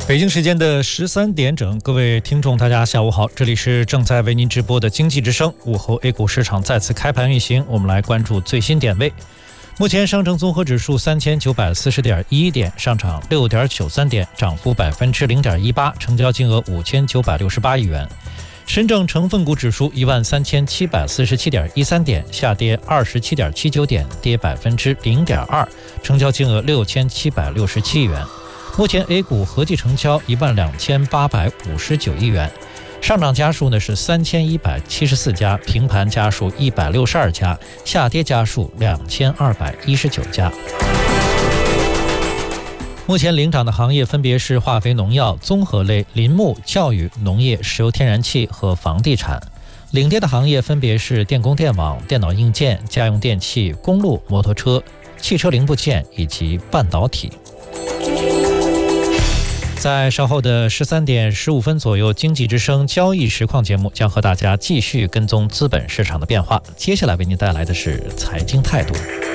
北京时间的13点整，各位听众大家下午好，这里是正在为您直播的经济之声。午后 A 股市场再次开盘运行，我们来关注最新点位。目前上证综合指数3940.11点，上涨6.93点，涨幅0.18%，成交金额5968亿元。深证成分股指数13747.13点，下跌27.79点，跌0.2%，成交金额6767亿元。目前 A 股合计成交12859亿元，上涨家数是3174家，平盘家数162家，下跌家数2219家。目前领涨的行业分别是化肥农药、综合类、林牧、教育、农业、石油天然气和房地产。领跌的行业分别是电工电网、电脑硬件、家用电器、公路、摩托车、汽车零部件以及半导体。在稍后的13点15分左右，经济之声交易实况节目将和大家继续跟踪资本市场的变化。接下来为您带来的是财经态度。